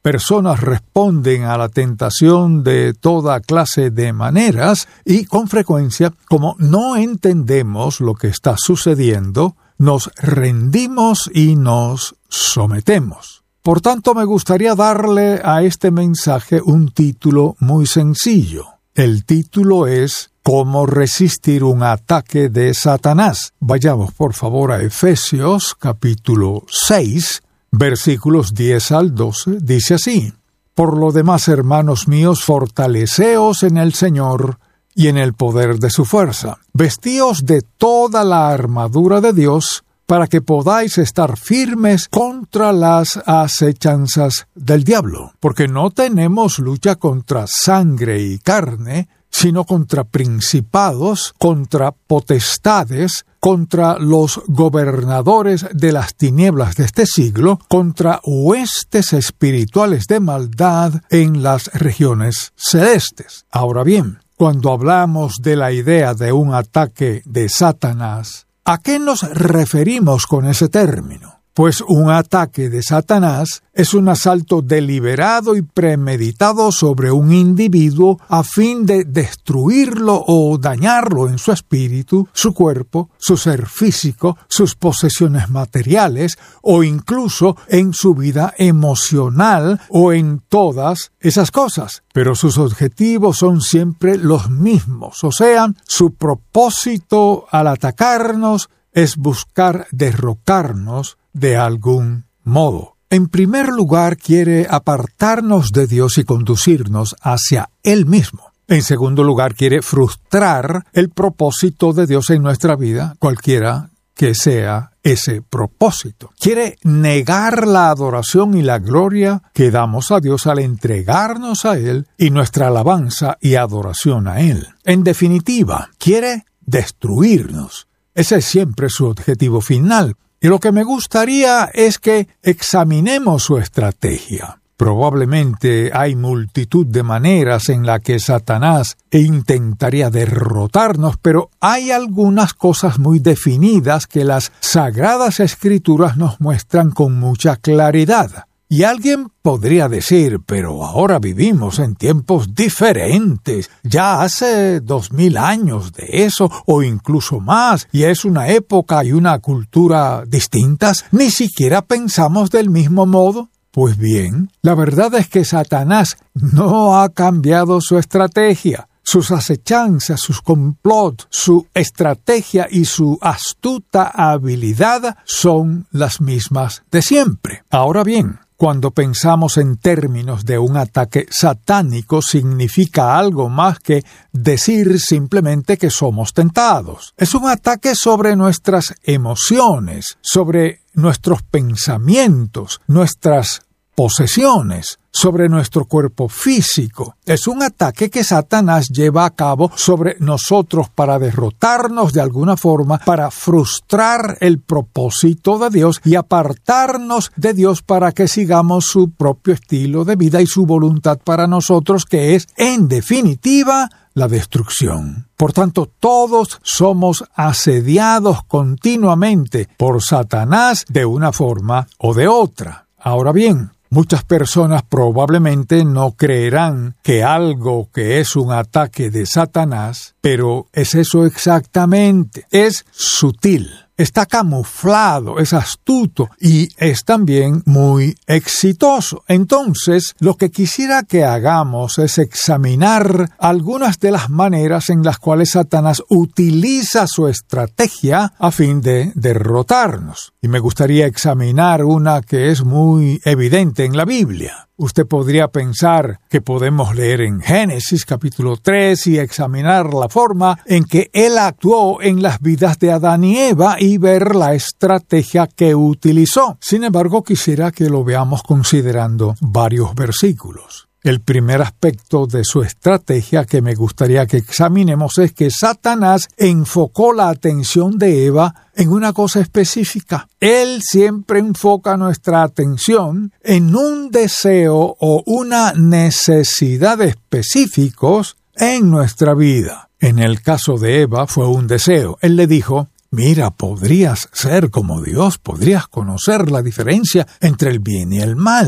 personas responden a la tentación de toda clase de maneras y, con frecuencia, como no entendemos lo que está sucediendo, nos rendimos y nos sometemos. Por tanto, me gustaría darle a este mensaje un título muy sencillo. El título es ¿Cómo resistir un ataque de Satanás? Vayamos, por favor, a Efesios, capítulo 6, versículos 10 al 12. Dice así: Por lo demás, hermanos míos, fortaleceos en el Señor y en el poder de su fuerza. Vestíos de toda la armadura de Dios, para que podáis estar firmes contra las acechanzas del diablo. Porque no tenemos lucha contra sangre y carne, sino contra principados, contra potestades, contra los gobernadores de las tinieblas de este siglo, contra huestes espirituales de maldad en las regiones celestes. Ahora bien, cuando hablamos de la idea de un ataque de Satanás, ¿a qué nos referimos con ese término? Pues un ataque de Satanás es un asalto deliberado y premeditado sobre un individuo a fin de destruirlo o dañarlo en su espíritu, su cuerpo, su ser físico, sus posesiones materiales o incluso en su vida emocional o en todas esas cosas. Pero sus objetivos son siempre los mismos, o sea, su propósito al atacarnos es buscar derrocarnos de algún modo. En primer lugar, quiere apartarnos de Dios y conducirnos hacia Él mismo. En segundo lugar, quiere frustrar el propósito de Dios en nuestra vida, cualquiera que sea ese propósito. Quiere negar la adoración y la gloria que damos a Dios al entregarnos a Él y nuestra alabanza y adoración a Él. En definitiva, quiere destruirnos. Ese es siempre su objetivo final. Y lo que me gustaría es que examinemos su estrategia. Probablemente hay multitud de maneras en las que Satanás intentaría derrotarnos, pero hay algunas cosas muy definidas que las Sagradas Escrituras nos muestran con mucha claridad. Y alguien podría decir, pero ahora vivimos en tiempos diferentes, ya hace 2000 años de eso, o incluso más, y es una época y una cultura distintas, ni siquiera pensamos del mismo modo. Pues bien, la verdad es que Satanás no ha cambiado su estrategia. Sus acechanzas, sus complots, su estrategia y su astuta habilidad son las mismas de siempre. Ahora bien, cuando pensamos en términos de un ataque satánico, significa algo más que decir simplemente que somos tentados. Es un ataque sobre nuestras emociones, sobre nuestros pensamientos, nuestras posesiones, sobre nuestro cuerpo físico. Es un ataque que Satanás lleva a cabo sobre nosotros para derrotarnos de alguna forma, para frustrar el propósito de Dios y apartarnos de Dios para que sigamos su propio estilo de vida y su voluntad para nosotros, que es, en definitiva, la destrucción. Por tanto, todos somos asediados continuamente por Satanás de una forma o de otra. Ahora bien, muchas personas probablemente no creerán que algo que es un ataque de Satanás, pero es eso exactamente. Es sutil, está camuflado, es astuto y es también muy exitoso. Entonces, lo que quisiera que hagamos es examinar algunas de las maneras en las cuales Satanás utiliza su estrategia a fin de derrotarnos. Y me gustaría examinar una que es muy evidente en la Biblia. Usted podría pensar que podemos leer en Génesis capítulo 3 y examinar la forma en que él actuó en las vidas de Adán y Eva y ver la estrategia que utilizó. Sin embargo, quisiera que lo veamos considerando varios versículos. El primer aspecto de su estrategia que me gustaría que examinemos es que Satanás enfocó la atención de Eva en una cosa específica. Él siempre enfoca nuestra atención en un deseo o una necesidad específicos en nuestra vida. En el caso de Eva fue un deseo. Él le dijo: mira, podrías ser como Dios, podrías conocer la diferencia entre el bien y el mal.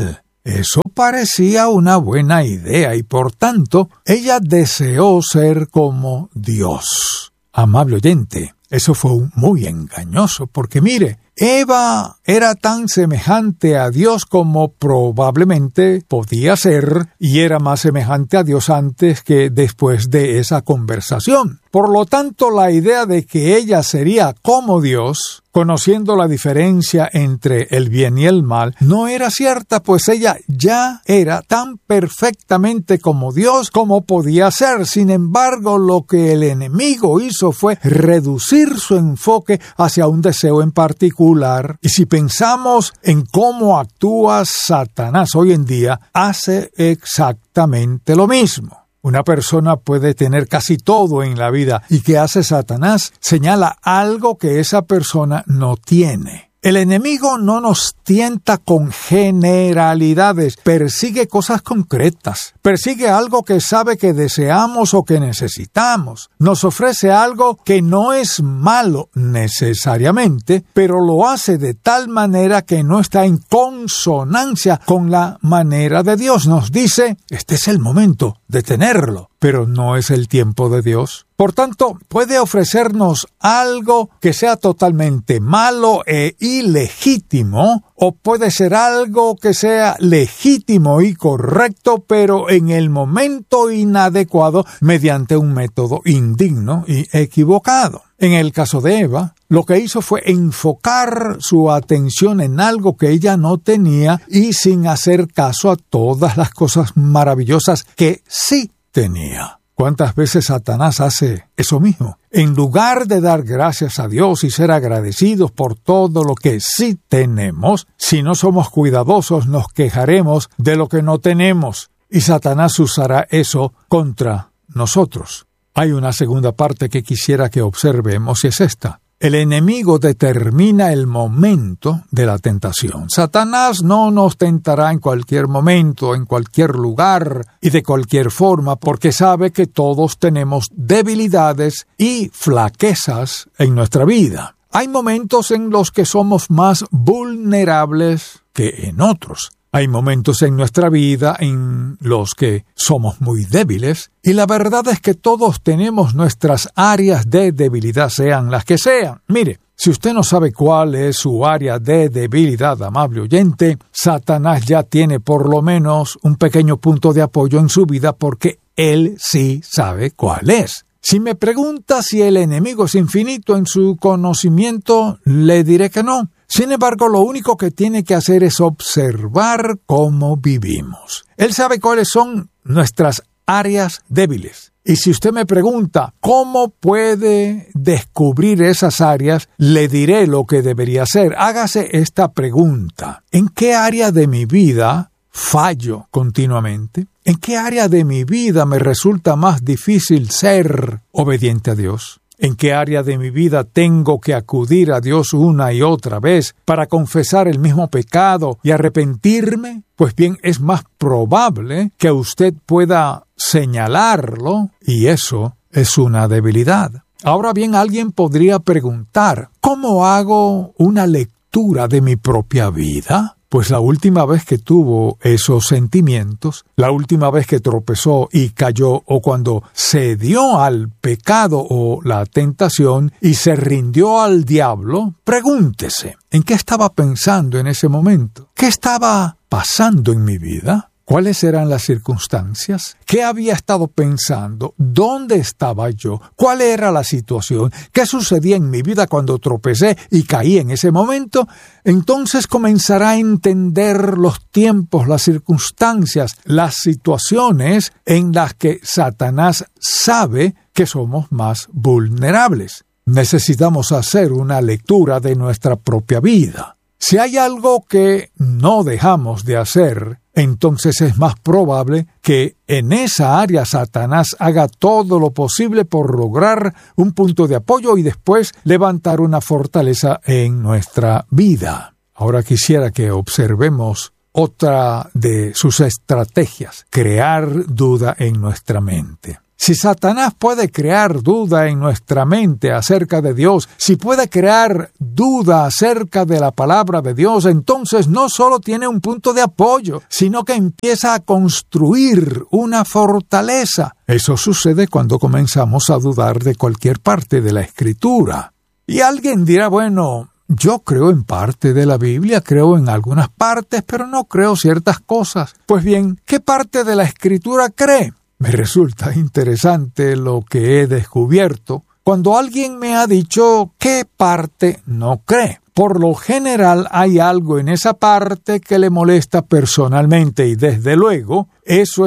Eso parecía una buena idea y por tanto ella deseó ser como Dios. Amable oyente, eso fue muy engañoso porque mire, Eva era tan semejante a Dios como probablemente podía ser y era más semejante a Dios antes que después de esa conversación. Por lo tanto, la idea de que ella sería como Dios, conociendo la diferencia entre el bien y el mal, no era cierta, pues ella ya era tan perfectamente como Dios como podía ser. Sin embargo, lo que el enemigo hizo fue reducir su enfoque hacia un deseo en particular. Y si pensamos en cómo actúa Satanás hoy en día, hace exactamente lo mismo. Una persona puede tener casi todo en la vida y ¿qué hace Satanás? Señala algo que esa persona no tiene. El enemigo no nos tienta con generalidades, persigue cosas concretas, persigue algo que sabe que deseamos o que necesitamos. Nos ofrece algo que no es malo necesariamente, pero lo hace de tal manera que no está en consonancia con la manera de Dios. Nos dice, este es el momento de tenerlo, pero no es el tiempo de Dios. Por tanto, puede ofrecernos algo que sea totalmente malo e ilegítimo, o puede ser algo que sea legítimo y correcto, pero en el momento inadecuado, mediante un método indigno y equivocado. En el caso de Eva, lo que hizo fue enfocar su atención en algo que ella no tenía y sin hacer caso a todas las cosas maravillosas que sí tenía. ¿Cuántas veces Satanás hace eso mismo? En lugar de dar gracias a Dios y ser agradecidos por todo lo que sí tenemos, si no somos cuidadosos nos quejaremos de lo que no tenemos y Satanás usará eso contra nosotros. Hay una segunda parte que quisiera que observemos y es esta. El enemigo determina el momento de la tentación. Satanás no nos tentará en cualquier momento, en cualquier lugar y de cualquier forma, porque sabe que todos tenemos debilidades y flaquezas en nuestra vida. Hay momentos en los que somos más vulnerables que en otros. Hay momentos en nuestra vida en los que somos muy débiles y la verdad es que todos tenemos nuestras áreas de debilidad, sean las que sean. Mire, si usted no sabe cuál es su área de debilidad, amable oyente, Satanás ya tiene por lo menos un pequeño punto de apoyo en su vida porque él sí sabe cuál es. Si me pregunta si el enemigo es infinito en su conocimiento, le diré que no. Sin embargo, lo único que tiene que hacer es observar cómo vivimos. Él sabe cuáles son nuestras áreas débiles. Y si usted me pregunta cómo puede descubrir esas áreas, le diré lo que debería hacer. Hágase esta pregunta. ¿En qué área de mi vida fallo continuamente? ¿En qué área de mi vida me resulta más difícil ser obediente a Dios? ¿En qué área de mi vida tengo que acudir a Dios una y otra vez para confesar el mismo pecado y arrepentirme? Pues bien, es más probable que usted pueda señalarlo y eso es una debilidad. Ahora bien, alguien podría preguntar, ¿cómo hago una lectura de mi propia vida? Pues la última vez que tuvo esos sentimientos, la última vez que tropezó y cayó o cuando cedió al pecado o la tentación y se rindió al diablo, pregúntese, ¿en qué estaba pensando en ese momento? ¿Qué estaba pasando en mi vida? ¿Cuáles eran las circunstancias? ¿Qué había estado pensando? ¿Dónde estaba yo? ¿Cuál era la situación? ¿Qué sucedía en mi vida cuando tropecé y caí en ese momento? Entonces comenzará a entender los tiempos, las circunstancias, las situaciones en las que Satanás sabe que somos más vulnerables. Necesitamos hacer una lectura de nuestra propia vida. Si hay algo que no dejamos de hacer, entonces es más probable que en esa área Satanás haga todo lo posible por lograr un punto de apoyo y después levantar una fortaleza en nuestra vida. Ahora quisiera que observemos otra de sus estrategias, crear duda en nuestra mente. Si Satanás puede crear duda en nuestra mente acerca de Dios, si puede crear duda acerca de la palabra de Dios, entonces no solo tiene un punto de apoyo, sino que empieza a construir una fortaleza. Eso sucede cuando comenzamos a dudar de cualquier parte de la Escritura. Y alguien dirá, bueno, yo creo en parte de la Biblia, creo en algunas partes, pero no creo ciertas cosas. Pues bien, ¿qué parte de la Escritura cree? Me resulta interesante lo que he descubierto cuando alguien me ha dicho qué parte no cree. Por lo general hay algo en esa parte que le molesta personalmente y desde luego eso